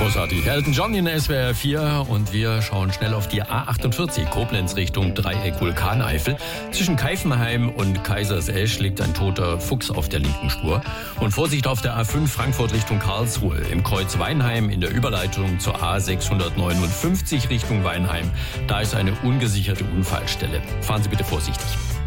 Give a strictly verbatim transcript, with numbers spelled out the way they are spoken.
Großartig. Elton John in S W R vier und wir schauen schnell auf die A achtundvierzig, Koblenz Richtung Dreieck Vulkaneifel. Zwischen Keifenheim und Kaisersesch liegt ein toter Fuchs auf der linken Spur. Und Vorsicht auf der A fünf Frankfurt Richtung Karlsruhe. Im Kreuz Weinheim in der Überleitung zur A sechshundertneunundfünfzig Richtung Weinheim. Da ist eine ungesicherte Unfallstelle. Fahren Sie bitte vorsichtig.